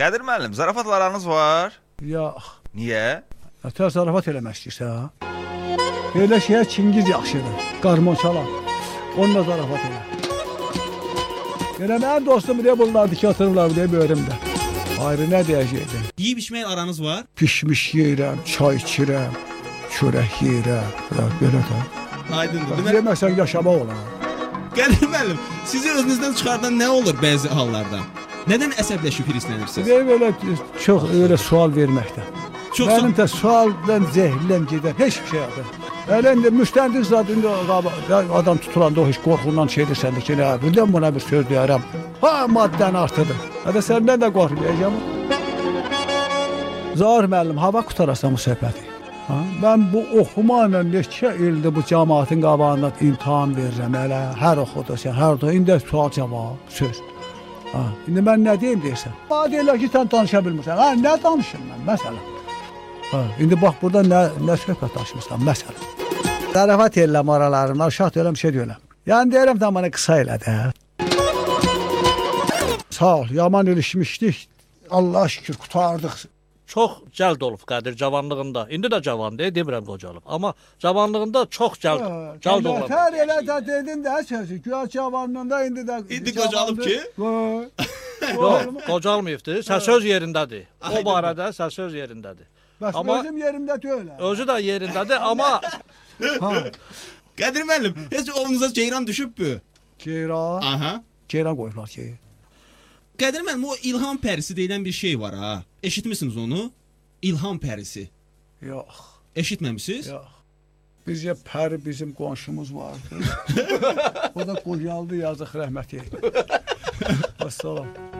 Qədir müəllim, zarafatlarınız var? Yox. Niyə? Ətər zarafat eləmək istəyirsən? Belə şeyə Çingiz yaxşıdır. Qarmon çalan. Onunla zarafat elə. Elə mənim dostum deyə bunlardı ki, atırırlar deyə böyrümdə. Ayrı nə deyəcəkdim? Yeyib içmək aranız var? Pişmiş yeyirəm, çay içirəm, çörək yeyirəm. Belə də. Aydındır. Yeməsən yaşamaq olar. Qədir müəllim, sizi özünüzdən çıxardan nə olur bəzi hallarda? Nədən əsəbləşib hirslenirsiniz? Belə çox öyle sual verməkdən. Mənim də sualdan zəhilləm gedən heç bir şey yoxdur. Elə indi müstəndiq zadında adam tutulanda o heç qorxundan şey edirsən ki, nə, birdən buna bir söz deyərəm. Ha, maddən artıdır. Hədə səndən də qorxmayacağım. Zahir müəllim, hava qutarasan bu söhbəti. Mən bu oxuma ilə neçə ildir bu cəmaatın qabağında imtahan verirəm. Elə hər oxudusan, hər oxudusan. İndi sual cavab, söz. İndi mən nə deyim deyirsən? Bana deyirlər ki, sən danışa bilmirsən. Nə danışım mən, məsələn? İndi bax, burada nə söhbət danışmışsan, məsələn? Zarafat eləm aralarında, şaht eləm, şey deyiləm. Yəni deyirəm, da bana qısa elədi. Sağ ol, yaman ilişmişdik. Allah şükür, qutardıq. Çox cəld olub Qədir cavanlığında. İndi də cavandır, demirəm qocalıb. Amma cavanlığında çox cəld olub. Nətər elə də dedin də sözü. Güya cavanlığında indi də... İndi qocalıb ki? Yox, qocalmayıbdır. Səsöz yerindədir. O barədə səsöz yerindədir. Bəs özüm yerimdə deyil. Özü də yerindədir, amma... Qədir müəllim, heç oğlunuza ceyran düşübbü? Ceyran? Aha. Ceyran qoyublar ki. Qədir müəllim, o ilham pərisi deyilən bir şey var ha. Eşitmisiniz onu? İlham pərisi. Yox. Eşitməmisiniz? Yox. Bizcə pəri bizim qonşumuz vardı. O da qoyaldı, yazıq rəhmət eylə. Vəssalam.